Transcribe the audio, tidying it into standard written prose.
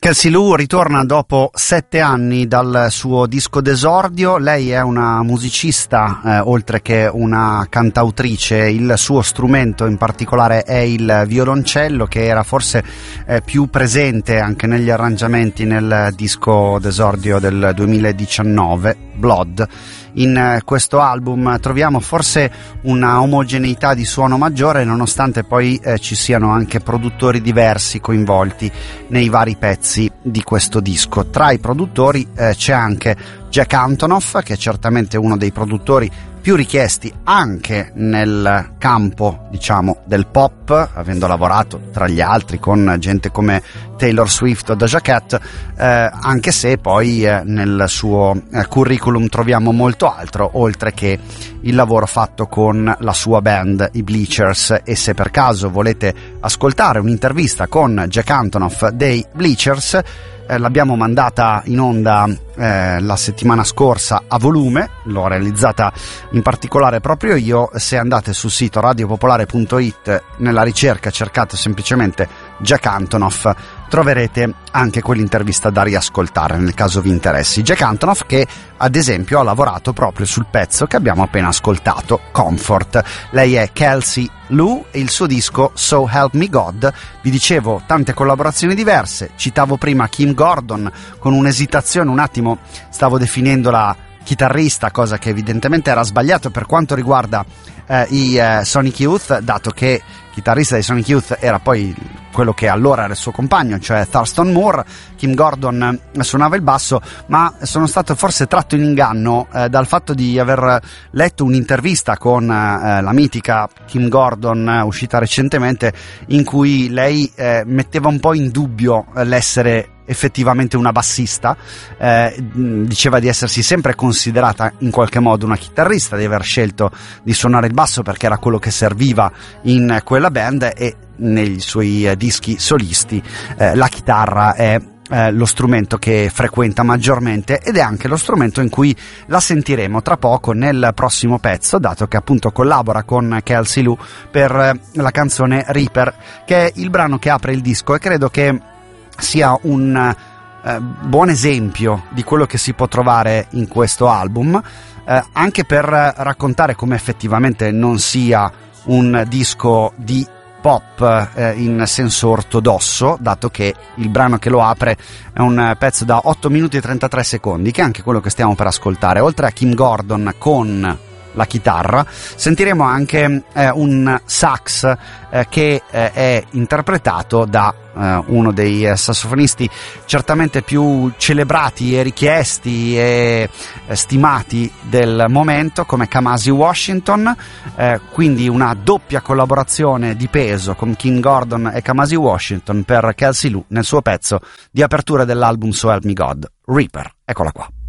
Kelsey Lu ritorna dopo 7 anni dal suo disco d'esordio. Lei è una musicista, oltre che una cantautrice. Il suo strumento in particolare è il violoncello, che era forse più presente anche negli arrangiamenti nel disco d'esordio del 2019, Blood. In questo album troviamo forse una omogeneità di suono maggiore, nonostante poi ci siano anche produttori diversi coinvolti nei vari pezzi di questo disco. Tra i produttori c'è anche Jack Antonoff, che è certamente uno dei produttori più richiesti anche nel campo, diciamo, del pop, avendo lavorato tra gli altri con gente come Taylor Swift o Doja Cat, anche se poi nel suo curriculum troviamo molto altro, oltre che il lavoro fatto con la sua band, i Bleachers. E se per caso volete ascoltare un'intervista con Jack Antonoff dei Bleachers, l'abbiamo mandata in onda la settimana scorsa a volume, l'ho realizzata in particolare proprio io. Se andate sul sito radiopopolare.it, nella ricerca cercate semplicemente Jack Antonoff, troverete anche quell'intervista da riascoltare nel caso vi interessi. Jack Antonoff, che ad esempio ha lavorato proprio sul pezzo che abbiamo appena ascoltato, Comfort. Lei è Kelsey Lu e il suo disco So Help Me God. Vi dicevo, tante collaborazioni diverse, citavo prima Kim Gordon, con un'esitazione un attimo stavo definendo la chitarrista, cosa che evidentemente era sbagliato per quanto riguarda i Sonic Youth, dato che chitarrista dei Sonic Youth era poi quello che allora era il suo compagno, cioè Thurston Moore. Kim Gordon suonava il basso, ma sono stato forse tratto in inganno dal fatto di aver letto un'intervista con la mitica Kim Gordon uscita recentemente, in cui lei metteva un po' in dubbio l'essere effettivamente una bassista. Diceva di essersi sempre considerata in qualche modo una chitarrista, di aver scelto di suonare il basso perché era quello che serviva in quella band, e nei suoi dischi solisti la chitarra è lo strumento che frequenta maggiormente, ed è anche lo strumento in cui la sentiremo tra poco nel prossimo pezzo, dato che appunto collabora con Kelsey Lu per la canzone Reaper, che è il brano che apre il disco, e credo che sia un buon esempio di quello che si può trovare in questo album, anche per raccontare come effettivamente non sia un disco di pop in senso ortodosso, dato che il brano che lo apre è un pezzo da 8 minuti e 33 secondi, che è anche quello che stiamo per ascoltare. Oltre a Kim Gordon con la chitarra, sentiremo anche un sax che è interpretato da uno dei sassofonisti certamente più celebrati e richiesti e stimati del momento, come Kamasi Washington. Quindi una doppia collaborazione di peso con Kim Gordon e Kamasi Washington per Kelsey Lu nel suo pezzo di apertura dell'album So Help Me God, Reaper. Eccola qua.